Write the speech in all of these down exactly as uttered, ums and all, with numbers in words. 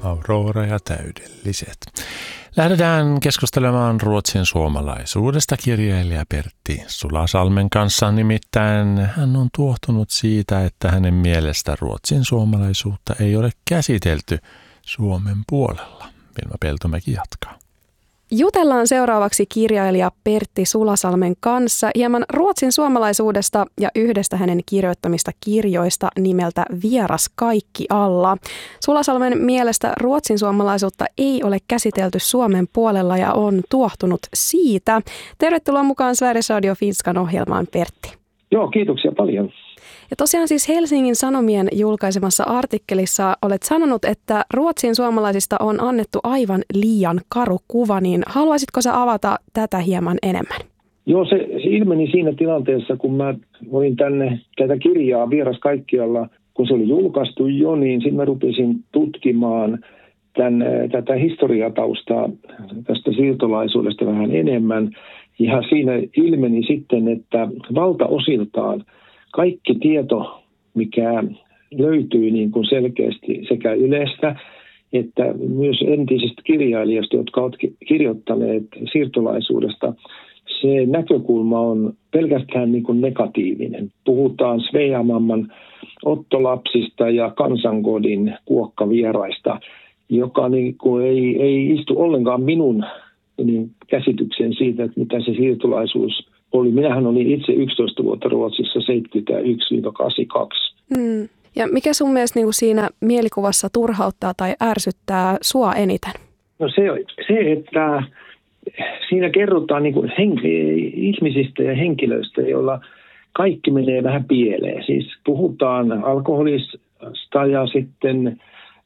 Aurora ja täydelliset. Lähdetään keskustelemaan ruotsin suomalaisuudesta kirjailija Pertti Sulasalmen kanssa. Nimittäin hän on tuohtunut siitä, että hänen mielestä ruotsin suomalaisuutta ei ole käsitelty Suomen puolella. Vilma Peltomäki jatkaa. Jutellaan seuraavaksi kirjailija Pertti Sulasalmen kanssa hieman ruotsin suomalaisuudesta ja yhdestä hänen kirjoittamista kirjoista nimeltä Vieras kaikkialla. Sulasalmen mielestä ruotsin suomalaisuutta ei ole käsitelty Suomen puolella ja on tuohtunut siitä. Tervetuloa mukaan Sveriges Radio Finskan ohjelmaan, Pertti. Joo, kiitoksia paljon. Ja tosiaan siis Helsingin Sanomien julkaisemassa artikkelissa olet sanonut, että ruotsin suomalaisista on annettu aivan liian karu kuva, niin haluaisitko sä avata tätä hieman enemmän? Joo, se, se ilmeni siinä tilanteessa, kun mä olin tänne tätä kirjaa Vieras kaikkialla, kun se oli julkaistu jo, niin sitten mä rupesin tutkimaan tämän, tätä historiataustaa tästä siirtolaisuudesta vähän enemmän. Ja siinä ilmeni sitten, että valtaosiltaan kaikki tieto, mikä löytyy niin kuin selkeästi sekä Ylestä että myös entisistä kirjailijoista, jotka ovat kirjoittaneet siirtolaisuudesta, se näkökulma on pelkästään niin kuin negatiivinen. Puhutaan Sveamamman ottolapsista ja kansankodin kuokkavieraista, joka niin kuin ei, ei istu ollenkaan minun niin käsityksen siitä, että mitä se siirtolaisuus oli. Minähän olin itse yksitoista vuotta Ruotsissa seitsemänkymmentäyksi kahdeksankymmentäkaksi. Hmm. Ja mikä sun mielestä niin kuin siinä mielikuvassa turhauttaa tai ärsyttää sua eniten? No se, se että siinä kerrotaan niin kuin hen, ihmisistä ja henkilöistä, joilla kaikki menee vähän pieleen. Siis puhutaan alkoholista ja sitten e,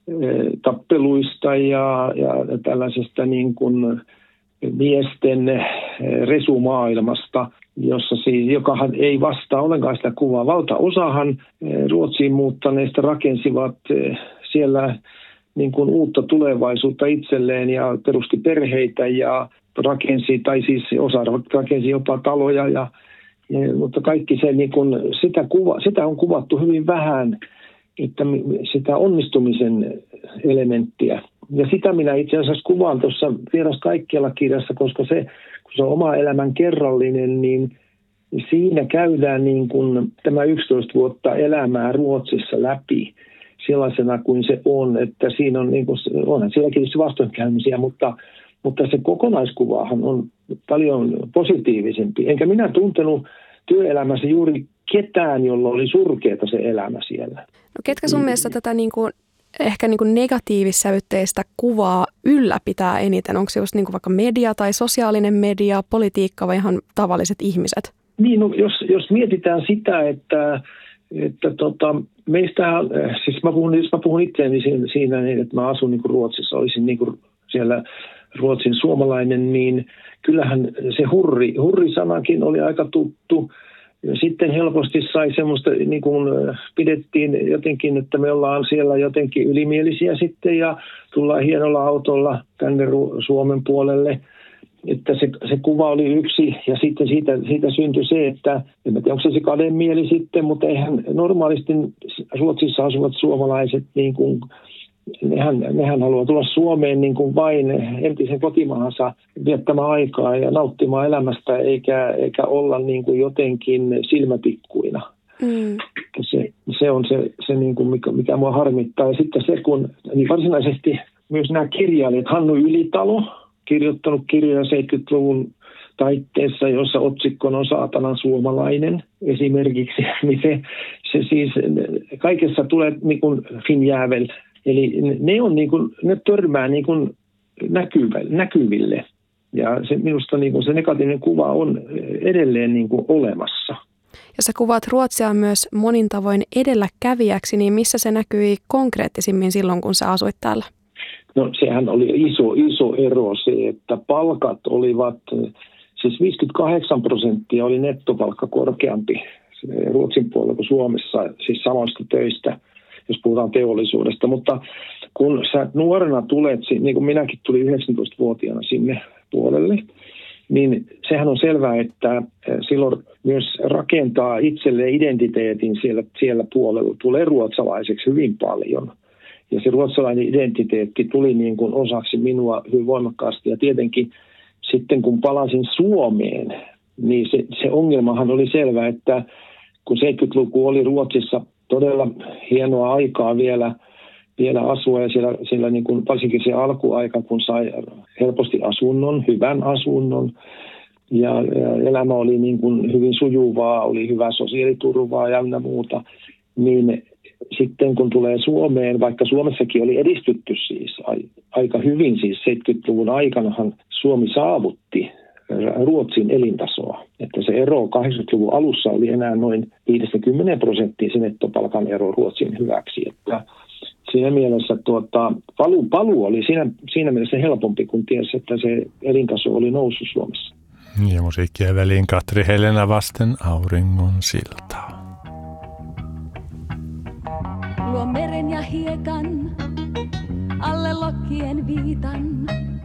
tappeluista ja, ja tällaisesta niin kuin miesten resumaailmasta, jossa siis, jokahan ei vastaa ollenkaan sitä kuvaa. Valtaosahan Ruotsiin muuttaneista rakensivat siellä niin kuin uutta tulevaisuutta itselleen ja perusti perheitä ja rakensi, tai siis osa rakensi jopa taloja, ja, ja, mutta kaikki se, niin kuin, sitä, kuva, sitä on kuvattu hyvin vähän, että sitä onnistumisen elementtiä. Ja sitä minä itse asiassa kuvaan tuossa Vieras kaikkialla -kirjassa, koska se, kun se on oma elämän kerrallinen, niin siinä käydään niin kuin tämä yksitoista vuotta elämää Ruotsissa läpi sellaisena kuin se on. Että siinä on, niin kuin, onhan sielläkin vastoinkäymisiä, mutta, mutta se kokonaiskuvahan on paljon positiivisempi. Enkä minä tuntenut työelämässä juuri ketään, jolla oli surkeata se elämä siellä. No ketkä sun mielestä tätä niin kuin ehkä niin kuin negatiivissävytteistä kuvaa ylläpitää eniten? Onko se just niin kuin vaikka media tai sosiaalinen media, politiikka vai ihan tavalliset ihmiset? Niin, no, jos, jos mietitään sitä, että, että tota, meistähän, siis mä puhun, jos mä puhun itseäni siinä, siinä niin, että mä asun niin kuin Ruotsissa, olisin niin kuin siellä Ruotsin suomalainen, niin kyllähän se hurri, hurri-sanakin oli aika tuttu. Sitten helposti sai semmoista, niin kuin pidettiin jotenkin, että me ollaan siellä jotenkin ylimielisiä sitten ja tullaan hienolla autolla tänne Suomen puolelle. Että se, se kuva oli yksi ja sitten siitä, siitä syntyi se, että en tiedä, onko se se kademieli sitten, mutta eihän normaalisti Ruotsissa asuvat suomalaiset, niin kuin, nehän, nehän haluaa tulla Suomeen niin kuin vain entisen kotimaahansa viettämään aikaa ja nauttimaan elämästä eikä, eikä olla niin kuin jotenkin silmätikkuina. Mm. Se, se on se, se niin kuin mikä, mikä mua harmittaa. Ja sitten se, kun niin varsinaisesti myös nämä kirjailijat, Hannu Ylitalo, kirjoittanut kirjoja seitsemänkymmentäluvun taitteessa, jossa otsikkona on Saatanan suomalainen esimerkiksi, niin se, se siis kaikessa tulee niin kuin finjäävel. Eli ne, on niin kuin, ne törmää niin kuin näkyville. Ja se, minusta niin kuin se negatiivinen kuva on edelleen niin kuin olemassa. Jos sä kuvaat Ruotsia myös monin tavoin edelläkävijäksi, niin missä se näkyi konkreettisimmin silloin, kun sä asuit täällä? No sehän oli iso, iso ero se, että palkat olivat, siis viisikymmentäkahdeksan prosenttia oli nettopalkka korkeampi Ruotsin puolella kuin Suomessa, siis samoista töistä, jos puhutaan teollisuudesta. Mutta kun sä nuorena tulet, niin kuin minäkin tulin yhdeksäntoistavuotiaana sinne puolelle, niin sehän on selvää, että silloin myös rakentaa itselleen identiteetin siellä, siellä puolella, tulee ruotsalaiseksi hyvin paljon. ja se ruotsalainen identiteetti tuli niin kuin osaksi minua hyvin voimakkaasti. Ja tietenkin sitten kun palasin Suomeen, niin se, se ongelmahan oli selvä, että kun seitsemänkymmentäluku oli Ruotsissa todella hienoa aikaa vielä, vielä asua ja siellä, siellä niin kuin varsinkin se alkuaika, kun sai helposti asunnon, hyvän asunnon ja, ja elämä oli niin kuin hyvin sujuvaa, oli hyvää sosiaaliturvaa ja ynnä muuta, niin sitten kun tulee Suomeen, vaikka Suomessakin oli edistytty siis aika hyvin, siis seitsemänkymmentäluvun aikanahan Suomi saavutti Ruotsin elintasoa. Että se ero kahdeksankymmentäluvun alussa oli enää noin viisikymmentä prosenttia se nettopalkan ero Ruotsin hyväksi. Että siinä mielessä tuota, paluu, paluu oli siinä, siinä mielessä helpompi, kun tiesi, että se elintaso oli noussut Suomessa. Ja musiikkia väliin Katri Helena vasten Auringon siltaa. Luo meren ja hiekan, alle lokkien viitan.